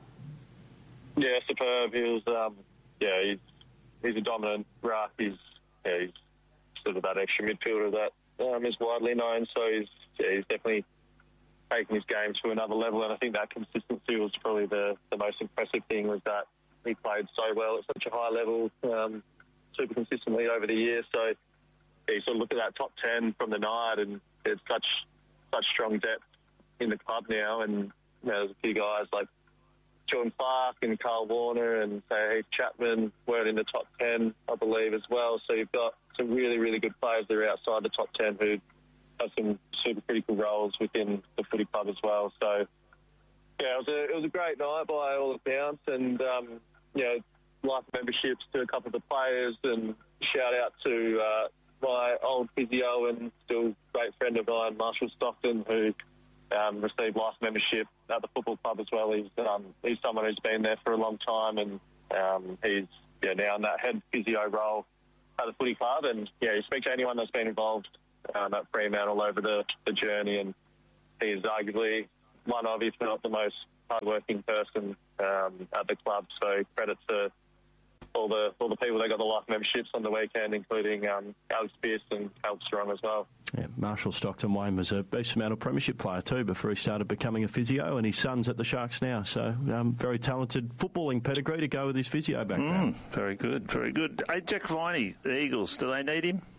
Yeah, superb. He was, um, yeah, he's, he's a dominant ruck. He's, yeah, he's sort of that extra midfielder that um, is widely known. So he's, yeah, he's definitely taking his game to another level, and I think that consistency was probably the, the most impressive thing, was that he played so well at such a high level, um, super consistently over the years. So yeah, you sort of look at that top ten from the night, and there's such such strong depth in the club now, and you know, there's a few guys like Jordan Clark and Carl Warner and say Heath Chapman were in the top ten, I believe, as well. So you've got some really, really good players that are outside the top ten who have some super critical roles within the footy club as well. So, yeah, it was a, it was a great night by all accounts, and, um, you know, life memberships to a couple of the players, and shout out to uh, my old physio and still great friend of mine, Marshall Stockton, who um, received life membership at the football club as well. He's um, he's someone who's been there for a long time, and um, he's yeah, now in that head physio role at the footy club. And yeah, you speak to anyone that's been involved um, at Fremantle over the, the journey, and he's arguably one of, if not the most hard-working person um, at the club. So credit to all the all the people that got the life memberships on the weekend, including um, Alex Pierce and Cal Strong as well. Yeah, Marshall Stockton Wayne was a East Fremantle Premiership player too before he started becoming a physio, and his son's at the Sharks now. So um, very talented footballing pedigree to go with his physio background. Mm, very good, very good. Hey, Jack Viney, the Eagles, do they need him?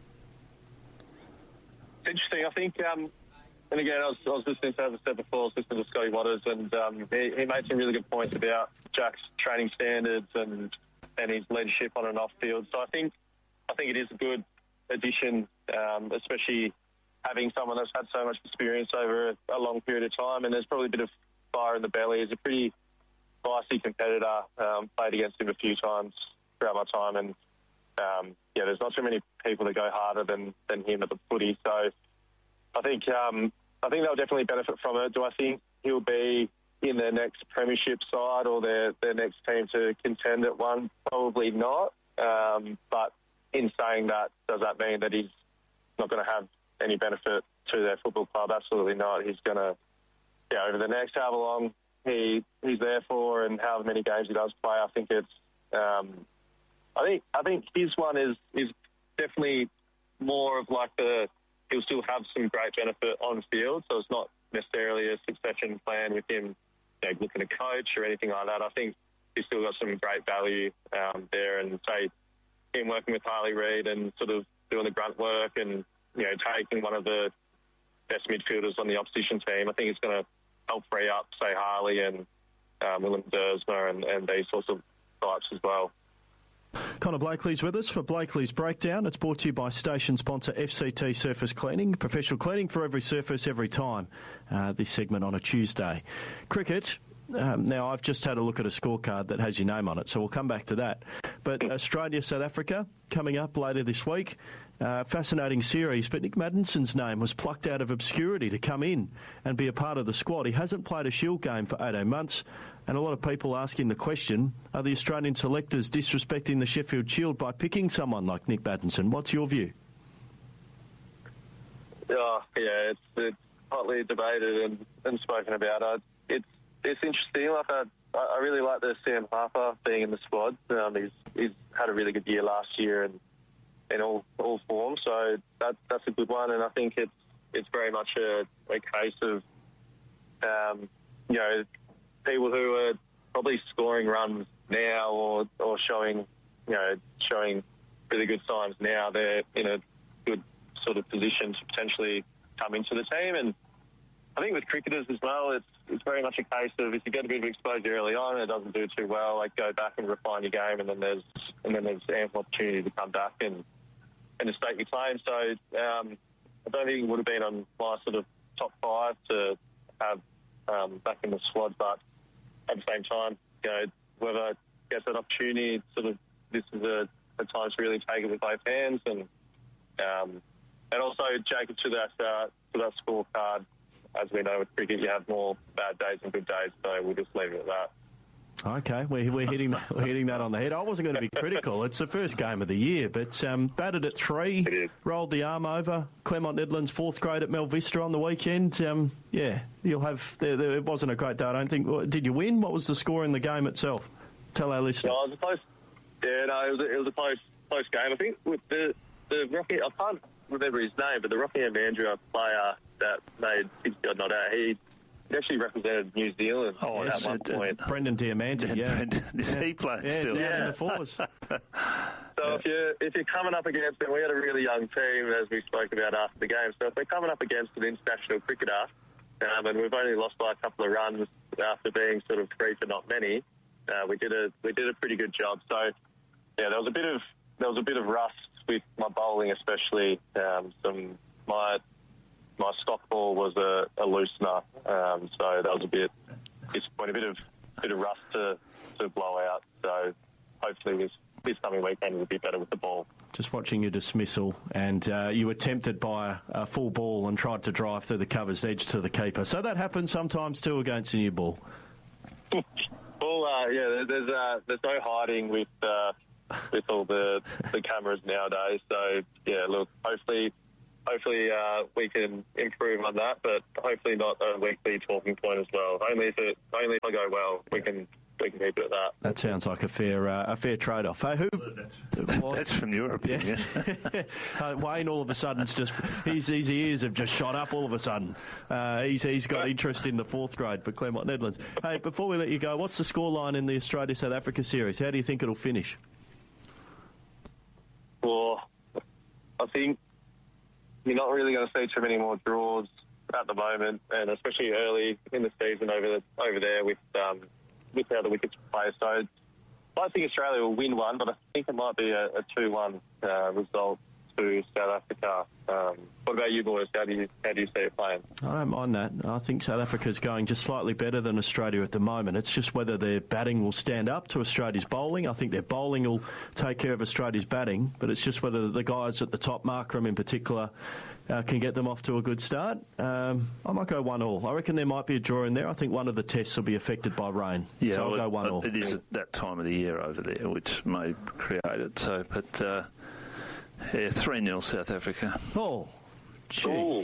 It's interesting. I think, um, and again, I was, I was listening to, as I said before, I was listening to Scotty Waters, and um, he, he made some really good points about Jack's training standards and and his leadership on and off field. So I think I think it is a good addition, um, especially having someone that's had so much experience over a, a long period of time, and there's probably a bit of fire in the belly. He's a pretty feisty competitor. Um, played against him a few times throughout my time, and um, yeah, there's not too many people that go harder than, than him at the footy. So I think um, I think they'll definitely benefit from it. Do I think he'll be in their next premiership side or their, their next team to contend at one? Probably not. Um, but in saying that, does that mean that he's not going to have any benefit to their football club? Absolutely not. He's going to, yeah, over the next however long he he's there for and however many games he does play, I think it's, um, I think I think his one is is definitely more of like the, he'll still have some great benefit on field, so it's not necessarily a succession plan with him, you know, looking to coach or anything like that. I think he's still got some great value um, there, and say him working with Harley Reid and sort of doing the grunt work and, you know, taking one of the best midfielders on the opposition team, I think it's going to help free up, say, Harley and um, Willem Dersma and, and these sorts of types as well. Connor Blakely's with us for Blakely's Breakdown. It's brought to you by station sponsor F C T Surface Cleaning. Professional cleaning for every surface, every time. Uh, this segment on a Tuesday. Cricket. Um, now, I've just had a look at a scorecard that has your name on it, so we'll come back to that. But Australia, South Africa, coming up later this week. Uh, fascinating series, but Nick Maddison's name was plucked out of obscurity to come in and be a part of the squad. He hasn't played a Shield game for eighteen months, and a lot of people asking the question, are the Australian selectors disrespecting the Sheffield Shield by picking someone like Nick Maddison? What's your view? Oh, yeah, it's, it's hotly debated and, and spoken about. Uh, it's it's interesting. Like I, I really like the Sam Harper being in the squad. Um, he's he's had a really good year last year and in all all forms, so that that's a good one. And I think it's it's very much a, a case of um, you know, people who are probably scoring runs now or or showing you know showing really good signs now. They're in a good sort of position to potentially come into the team. And I think with cricketers as well, it's it's very much a case of if you get a bit of exposure early on and it doesn't do too well, like go back and refine your game, and then there's and then there's ample opportunity to come back and and to stake your claim. So um, I don't think it would have been on my sort of top five to have um, back in the squad, but at the same time, you know, whoever gets that opportunity, sort of this is a, a time to really take it with both hands. And um, and also, Jacob, to that uh, to that scorecard, as we know with cricket, you have more bad days and good days, so we'll just leave it at that. Okay, we're, we're, hitting that, we're hitting that on the head. I wasn't going to be critical. It's the first game of the year, but um, batted at three, rolled the arm over. Claremont Nedland's fourth grade at Mel Vista on the weekend. Um, yeah, you'll have... There, there, it wasn't a great day, I don't think. Did you win? What was the score in the game itself? Tell our listeners. No, it was a close... Yeah, no, it was a, it was a close, close game. I think with the, the Rocky... I can't remember his name, but the Rockingham Mandurah player that made sixty-odd not out, he... He actually represented New Zealand oh, at one point. Brendan Diamante, yeah. Brendan, is yeah. he playing yeah, still? Yeah, yeah. in the fours. So So Yeah. if you're if you're coming up against them, we had a really young team, as we spoke about after the game. So if we're coming up against an international cricketer, um, and we've only lost by a couple of runs after being sort of three for not many, uh, we did a we did a pretty good job. So yeah, there was a bit of there was a bit of rust with my bowling, especially. Um, some my my stock ball was a, a loosener, um, so that was a bit disappointing. A bit of bit of rust to, to blow out. So hopefully this this coming weekend will be better with the ball. Just watching your dismissal, and uh, you were tempted by a full ball and tried to drive through the cover's edge to the keeper. So that happens sometimes too against a new ball. Well, uh, yeah, there's uh, there's no hiding with uh, with all the the cameras nowadays. So yeah, look, hopefully, hopefully uh, we can improve on that, but hopefully not a weekly talking point as well. Only if it only if I go well, we can. We can keep it at that. That sounds like a fair uh, a fair trade-off. Hey, who? That's from your opinion. Yeah. uh, Wayne, all of a sudden's just his, his ears have just shot up. All of a sudden, uh, he's he's got interest in the fourth grade for Claremont Nedlands. Hey, before we let you go, what's the scoreline in the Australia South Africa series? How do you think it'll finish? Well, I think you're not really going to see too many more draws at the moment, and especially early in the season over the, over there with. Um, with how the wickets play. So I think Australia will win one, but I think it might be a, a two one uh, result to South Africa. Um, what about you boys? How do you, how do you see it playing? I don't mind that. I think South Africa's going just slightly better than Australia at the moment. It's just whether their batting will stand up to Australia's bowling. I think their bowling will take care of Australia's batting, but it's just whether the guys at the top, Markram in particular, Uh, can get them off to a good start. Um, I might go one all. I reckon there might be a draw in there. I think one of the tests will be affected by rain. Yeah, so I'll well, go one all. It is that time of the year over there, which may create it. So, but uh, yeah, three nil South Africa. Oh, gee.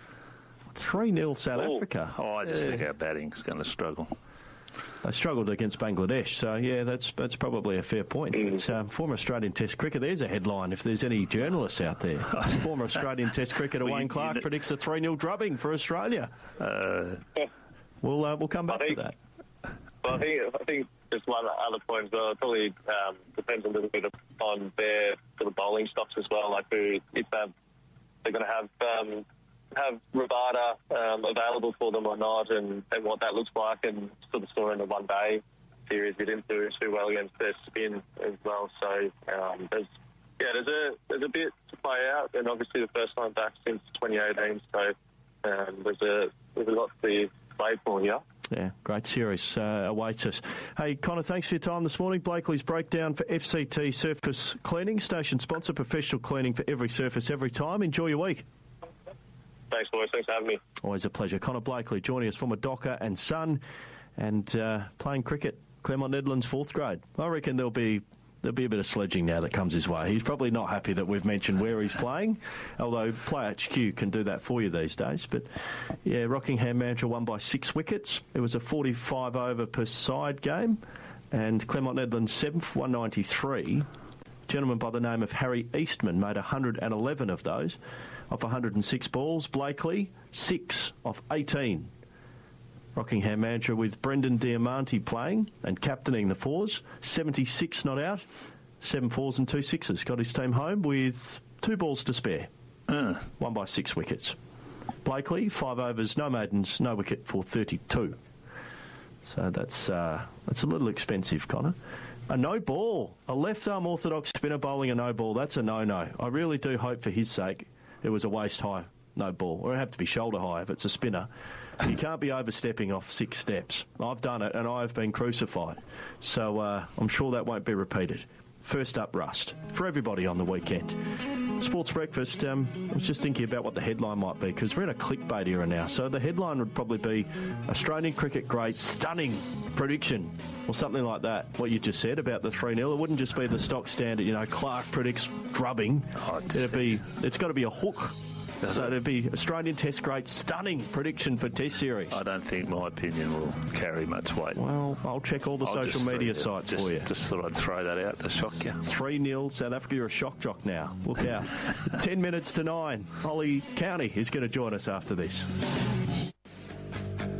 three nil South Ooh. Africa. Oh, I just yeah. think our batting's going to struggle. They struggled against Bangladesh, so yeah, that's that's probably a fair point. Mm. It's um, former Australian Test cricketer. There's a headline if there's any journalists out there. Former Australian Test cricketer Well, Wayne you- Clark you- predicts a three nil drubbing for Australia. Uh, We'll uh, we'll come back I think- to that. Well, I think I think just one other point as well. It probably um, depends a little bit on their sort of bowling stocks as well. Like who, if they're, they're going to have um, have Rabada um, available for them or not, and, and what that looks like, and sort of saw in the one day series we didn't do too well against their spin as well. So um, there's yeah, there's a there's a bit to play out, and obviously the first time back since twenty eighteen. So um, there's a there's a lot to play for here. Yeah, great series uh, awaits us. Hey, Connor, thanks for your time this morning. Blakely's breakdown for F C T Surface Cleaning, station sponsor, professional cleaning for every surface, every time. Enjoy your week. Thanks, boys. Thanks for having me. Always a pleasure. Connor Blakely joining us, former Docker and son, and uh, playing cricket, Claremont Nedlands fourth grade. I reckon there'll be there'll be a bit of sledging now that comes his way. He's probably not happy that we've mentioned where he's playing, although Play H Q can do that for you these days. But yeah, Rockingham Mandurah won by six wickets. It was a forty-five over per side game, and Claremont Nedlands seventh, one ninety-three. A gentleman by the name of Harry Eastman made one hundred eleven of those off one hundred six balls. Blakely, six off eighteen. Rockingham Mandurah with Brendan Diamante playing and captaining the fours. seventy-six not out, seven fours and two sixes. Got his team home with two balls to spare. uh, One by six wickets. Blakely, five overs, no maidens, no wicket for thirty-two. So that's uh, that's a little expensive, Connor. A no ball. A left-arm orthodox spinner bowling a no ball. That's a no-no. I really do hope for his sake it was a waist-high no ball. Or it'd have to be shoulder-high if it's a spinner. You can't be overstepping off six steps. I've done it and I've been crucified. So uh, I'm sure that won't be repeated. First up, Rust. For everybody on the weekend. Sports Breakfast, um, I was just thinking about what the headline might be, because we're in a clickbait era now. So the headline would probably be Australian cricket great stunning prediction, or something like that, what you just said about the three nil. It wouldn't just be the stock standard, you know, Clark predicts drubbing. Oh, It'd be, it's got to be a hook. So it'd be Australian Test great stunning prediction for Test series. I don't think my opinion will carry much weight. Well, I'll check all the I'll social just media throw- sites just, for you. Just thought I'd throw that out to shock you. three nil South Africa. You're a shock jock now. Look out. Ten minutes to nine. Holly County is going to join us after this.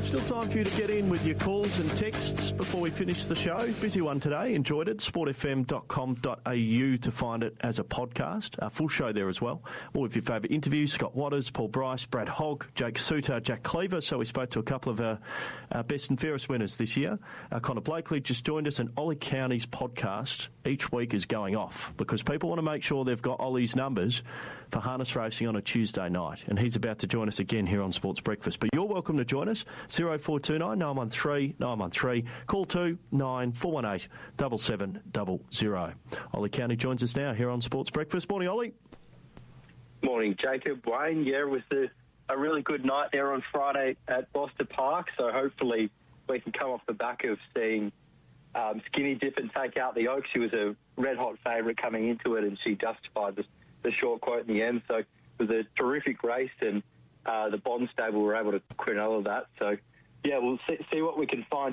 Still time for you to get in with your calls and texts before we finish the show. Busy one today. Enjoyed it. sport f m dot com dot a u to find it as a podcast. A full show there as well. All of your favourite interviews. Scott Watters, Paul Bryce, Brad Hogg, Jake Suter, Jack Cleaver. So we spoke to a couple of our, our best and fairest winners this year. Uh, Connor Blakely just joined us, and Ollie County's podcast each week is going off because people want to make sure they've got Ollie's numbers for harness racing on a Tuesday night. And he's about to join us again here on Sports Breakfast. But you're welcome to join us. oh four two nine, nine one three, nine one three. Call two nine four one eight, seven seven zero zero. Ollie County joins us now here on Sports Breakfast. Morning, Ollie. Morning, Jacob. Wayne, yeah, it was a, a really good night there on Friday at Gloucester Park, so hopefully we can come off the back of seeing um, Skinny Dip and take out the Oaks. She was a red-hot favourite coming into it, and she justified the, the short quote in the end. So it was a terrific race, and uh, the Bond stable were able to quinoa that. So, yeah, we'll see, see what we can find